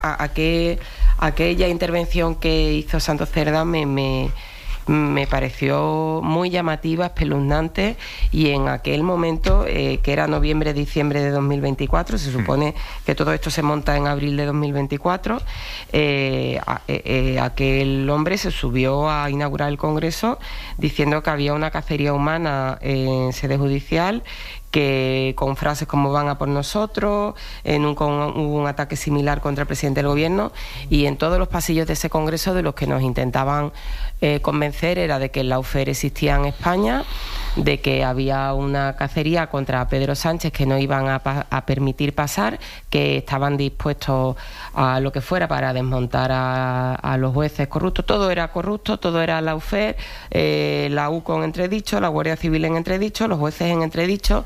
Aquella intervención que hizo Santos Cerdán me pareció muy llamativa, espeluznante, y en aquel momento, que era noviembre-diciembre de 2024, se supone que todo esto se monta en abril de 2024, aquel hombre se subió a inaugurar el Congreso diciendo que había una cacería humana en sede judicial, que con frases como van a por nosotros, hubo un ataque similar contra el presidente del gobierno, y en todos los pasillos de ese congreso de los que nos intentaban convencer era de que el lawfare existía en España, de que había una cacería contra Pedro Sánchez que no iban a permitir pasar, que estaban dispuestos a lo que fuera para desmontar a los jueces corruptos. Todo era corrupto, todo era lawfare, la UCO en entredicho, la Guardia Civil en entredicho, los jueces en entredicho.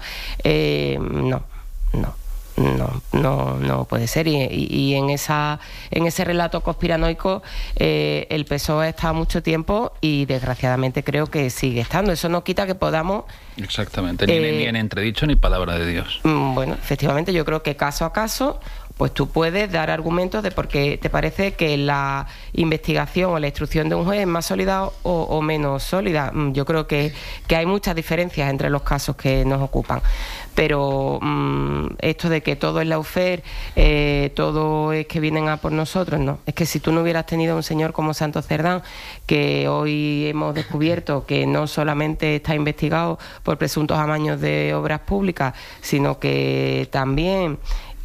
No puede ser, y en ese relato conspiranoico el PSOE ha estado mucho tiempo y desgraciadamente creo que sigue estando. Eso no quita que podamos... Exactamente, ni en entredicho ni palabra de Dios. Bueno, efectivamente, yo creo que caso a caso pues tú puedes dar argumentos de por qué te parece que la investigación o la instrucción de un juez es más sólida o menos sólida. Yo creo que hay muchas diferencias entre los casos que nos ocupan. Pero esto de que todo es lawfare, todo es que vienen a por nosotros, no. Es que si tú no hubieras tenido un señor como Santos Cerdán, que hoy hemos descubierto que no solamente está investigado por presuntos amaños de obras públicas, sino que también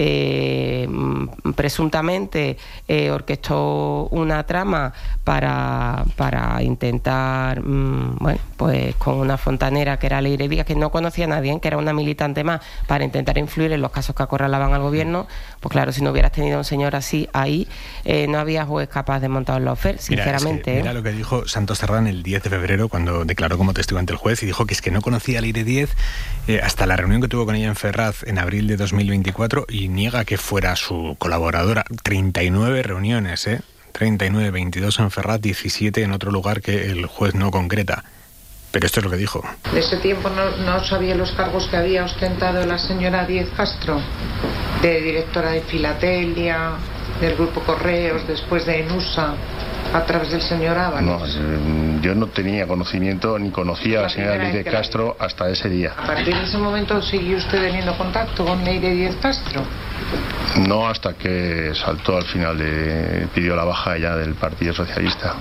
presuntamente orquestó una trama para intentar, pues con una fontanera que era Leire Díaz, que no conocía a nadie, que era una militante más, para intentar influir en los casos que acorralaban al gobierno. Pues claro, si no hubieras tenido un señor así ahí, no había juez capaz de montar el lawfare, sinceramente. Mira lo que dijo Santos Cerdán el 10 de febrero cuando declaró como testigo ante el juez, y dijo que es que no conocía a Leire Díaz hasta la reunión que tuvo con ella en Ferraz en abril de 2024, y niega que fuera su colaboradora. 39 reuniones, 39, 22 en Ferraz, 17 en otro lugar que el juez no concreta. Pero esto es lo que dijo. ¿De ese tiempo no sabía los cargos que había ostentado la señora Díez Castro? De directora de Filatelia, del Grupo Correos, después de Enusa, a través del señor Ábalos. No, yo no tenía conocimiento ni conocía a la señora Leire Castro hasta ese día. ¿A partir de ese momento siguió usted teniendo contacto con Leire Díez Castro? No, hasta que saltó al final, pidió la baja ya del Partido Socialista.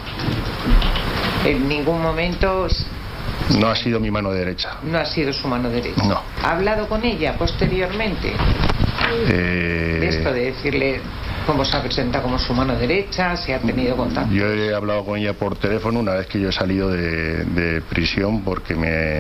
En ningún momento... No ha sido mi mano derecha. No ha sido su mano derecha. No. ¿Ha hablado con ella posteriormente? De esto de decirle cómo se presenta como su mano derecha, si ha tenido contacto. Yo he hablado con ella por teléfono una vez que yo he salido de prisión, porque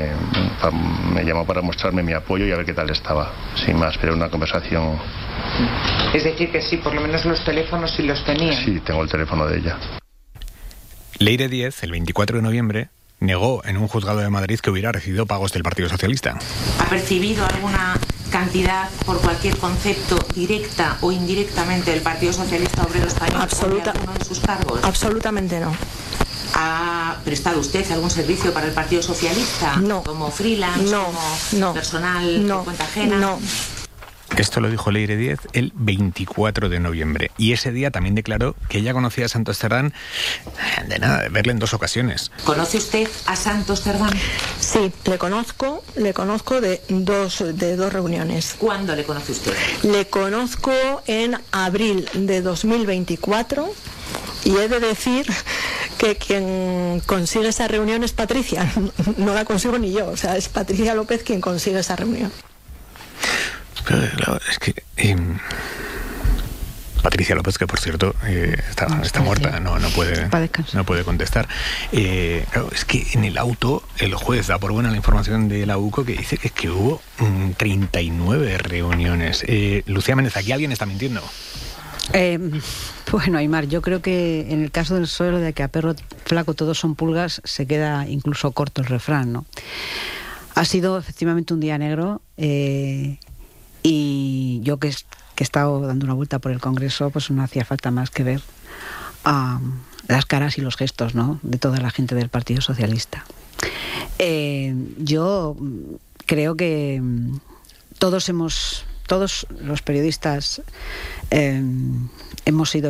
me llamó para mostrarme mi apoyo y a ver qué tal estaba. Sin más, pero una conversación. Es decir, que sí, por lo menos los teléfonos sí los tenía. Sí, tengo el teléfono de ella. Leire Díez, el 24 de noviembre, negó en un juzgado de Madrid que hubiera recibido pagos del Partido Socialista. ¿Ha percibido alguna cantidad por cualquier concepto, directa o indirectamente, del Partido Socialista Obrero Español por alguno de sus cargos? Absolutamente no. ¿Ha prestado usted algún servicio para el Partido Socialista? No. ¿Como freelance? ¿Como personal por cuenta ajena? No. Esto lo dijo Leire Díez el 24 de noviembre. Y ese día también declaró que ella conocía a Santos Cerdán de verle en 2 ocasiones. ¿Conoce usted a Santos Cerdán? Sí, le conozco de dos reuniones. ¿Cuándo le conoce usted? Le conozco en abril de 2024 y he de decir que quien consigue esa reunión es Patricia. No la consigo ni yo, o sea, es Patricia López quien consigue esa reunión. Claro, es que Patricia López, que por cierto está muerta, no puede contestar. Claro, es que en el auto el juez da por buena la información de la UCO, que dice que hubo 39 reuniones. Lucía Méndez, aquí alguien está mintiendo. Bueno, Aymar, yo creo que en el caso del PSOE, lo de que a perro flaco todos son pulgas, se queda incluso corto el refrán, ¿no? Ha sido efectivamente un día negro, y yo que he estado dando una vuelta por el Congreso, pues no hacía falta más que ver las caras y los gestos, ¿no?, de toda la gente del Partido Socialista. Yo creo que todos hemos todos los periodistas hemos sido